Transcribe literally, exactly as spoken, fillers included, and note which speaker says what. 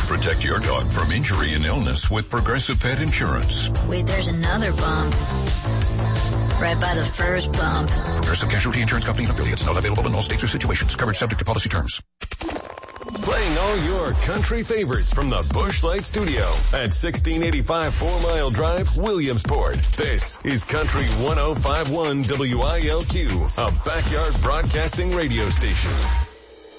Speaker 1: Protect your dog from injury and illness with Progressive Pet Insurance.
Speaker 2: Wait, there's another bump. Right by the first bump.
Speaker 1: Progressive Casualty Insurance Company and affiliates. Not available in all states or situations. Covered subject to policy terms.
Speaker 3: Playing all your country favorites from the Busch Light Studio at sixteen eighty-five Four Mile Drive, Williamsport. This is Country one oh five point one W I L Q, a backyard broadcasting radio station.